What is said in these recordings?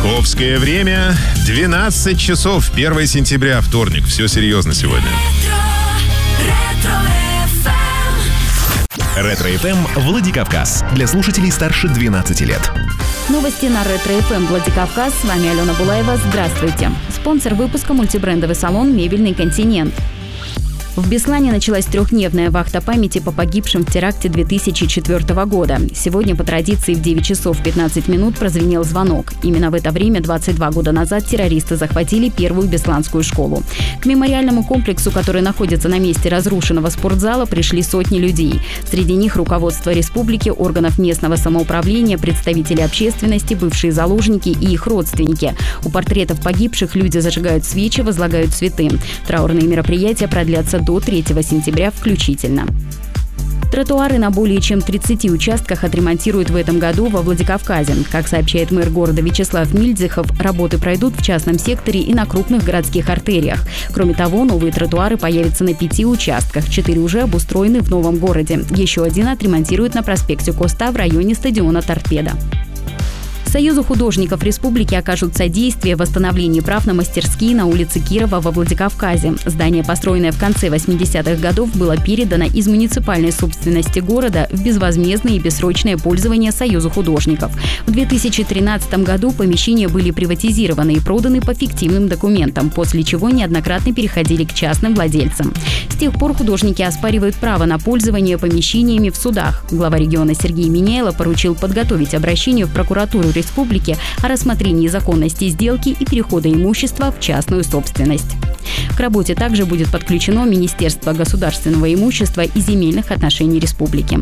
Московское время 12 часов, 1 сентября, вторник. Все серьезно сегодня. Ретро-ФМ Владикавказ. Для слушателей старше 12 лет. Новости на Ретро-ФМ Владикавказ. С вами Алена Булаева. Здравствуйте. Спонсор выпуска — мультибрендовый салон «Мебельный континент». В Беслане началась трехдневная вахта памяти по погибшим в теракте 2004 года. Сегодня по традиции в 9 часов 15 минут прозвенел звонок. Именно в это время 22 года назад террористы захватили первую бесланскую школу. К мемориальному комплексу, который находится на месте разрушенного спортзала, пришли сотни людей. Среди них руководство республики, органов местного самоуправления, представители общественности, бывшие заложники и их родственники. У портретов погибших люди зажигают свечи, возлагают цветы. Траурные мероприятия продлятся до 3 сентября включительно. Тротуары на более чем 30 участках отремонтируют в этом году во Владикавказе. Как сообщает мэр города Вячеслав Мильдзихов, работы пройдут в частном секторе и на крупных городских артериях. Кроме того, новые тротуары появятся на 5 участках. 4 уже обустроены в Новом городе. Еще один отремонтируют на проспекте Коста в районе стадиона «Торпедо». Союзу художников республики окажут содействие в восстановлении прав на мастерские на улице Кирова во Владикавказе. Здание, построенное в конце 80-х годов, было передано из муниципальной собственности города в безвозмездное и бессрочное пользование Союзу художников. В 2013 году помещения были приватизированы и проданы по фиктивным документам, после чего неоднократно переходили к частным владельцам. С тех пор художники оспаривают право на пользование помещениями в судах. Глава региона Сергей Миняйло поручил подготовить обращение в прокуратуру республики о рассмотрении законности сделки и перехода имущества в частную собственность. К работе также будет подключено Министерство государственного имущества и земельных отношений республики.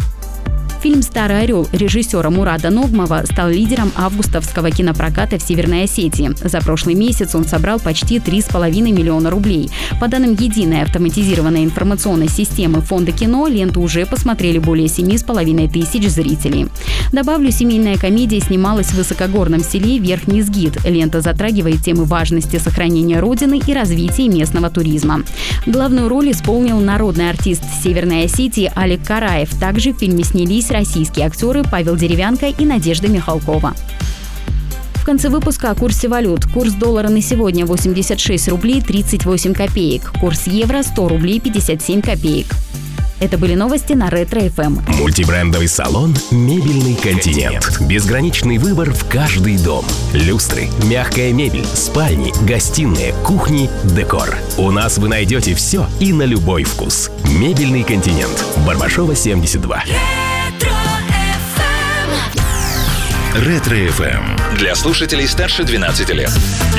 Фильм «Старый орел» режиссера Мурада Ногмова стал лидером августовского кинопроката в Северной Осетии. За прошлый месяц он собрал почти 3,5 миллиона рублей. По данным единой автоматизированной информационной системы Фонда кино, ленту уже посмотрели более 7,5 тысяч зрителей. Добавлю, семейная комедия снималась в высокогорном селе Верхний Изгид. Лента затрагивает темы важности сохранения родины и развития местного туризма. Главную роль исполнил народный артист Северной Осетии Алик Караев. Также в фильме снялись российские актеры Павел Деревянко и Надежда Михалкова. В конце выпуска о курсе валют. Курс доллара на сегодня 86 рублей 38 копеек. Курс евро 100 рублей 57 копеек. Это были новости на Ретро-ФМ. Мультибрендовый салон «Мебельный континент». Безграничный выбор в каждый дом. Люстры, мягкая мебель, спальни, гостиные, кухни, декор. У нас вы найдете все и на любой вкус. «Мебельный континент». Барбашова, 72. Ретро-ФМ. Для слушателей старше 12 лет.